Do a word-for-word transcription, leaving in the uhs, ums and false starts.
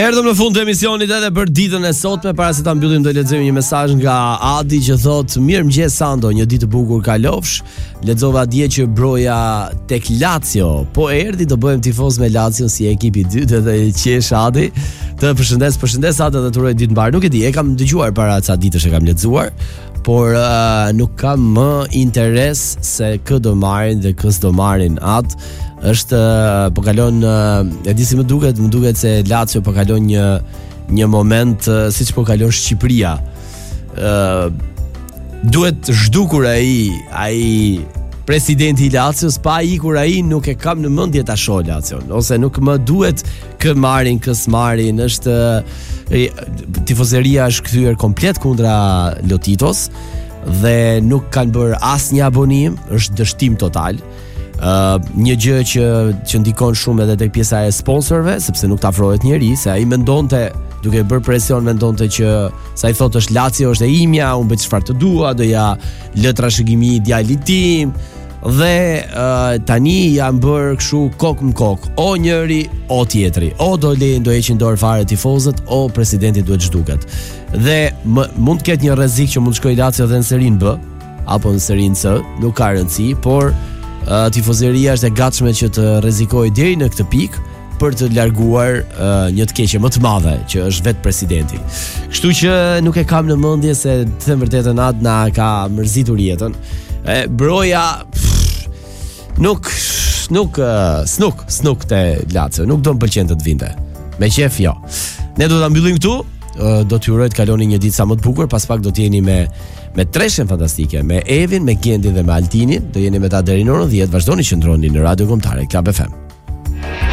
Erdhëm në fund të emisionit edhe për ditën e sotme. Para se ta mbyllim do lexojmë një mesazh nga Adi që thot: "Mirëmëngjes Sando, një ditë e bukur kalofsh. Lexova dje që Broja tek Lazio, po erdhi do bëhem tifoz me Lazio si ekipi i dytë dhe qesh Adi. Të përshëndes, përshëndes Adi dhe të uroj ditë mbar. Nuk e di, e kam dëgjuar para ca ditësh, e kam lexuar, por uh, nuk kam më interes se kë do marrin dhe kës do marrin atë. Është po kalon, e di si më duket, më duket se Lazio po kalon një një moment siç po kalon Shqipëria. Ë duhet zhdukur ai ai presidenti i Lazios, pa ikur ai nuk e kam në mendje ta shoh Lazion, ose nuk më duhet kë marrin, kës marrin. Është e, tifozeria është kthyer komplet kundra Lotitos dhe nuk kanë bërë asnjë abonim, është dështim total. Uh, një gjë që që ndikon shumë edhe tek pjesa e sponsorëve, sepse nuk të afrohet njeri, se ai mendonte, duke bërë presion, mendonte që sa i thotë është Lazio është e imja, unë bëj çfarë të dua, do ja lë trashëgimi djalit tim, dhe uh, tani janë bërë kështu kokë më kokë, o njëri o tjetri, o do lejnë, do heqin dorë fare tifozët, o presidenti duhet zhduket. Dhe më, mund të ketë një rrezik që mund të shkojë Lazio edhe në serin B apo në serin C, nuk ka rëndësi, por Uh, tifozeria është e gatshme që të rrezikojë deri në këtë pikë për të larguar uh, një të keqe më të madhe, që është vetë presidenti. Kështu që nuk e kam në mendje, se të them vërtetën atë na ka mërzitur jetën. E, Broja pff, nuk nuk uh, snuk snuk te Lazio, nuk do më pëlqen të të vinte. Me qef jo. Ne do ta mbyllim këtu. Uh, do t'ju uroj të kaloni një ditë sa më të bukur. Pas pak do të jeni me me treshen fantastike, me Evin, me Gjendin dhe me Altinin. Do jeni me ta deri në orën dhjetë. Vazhdoni që ndroni në Radio Kombëtare Club F M.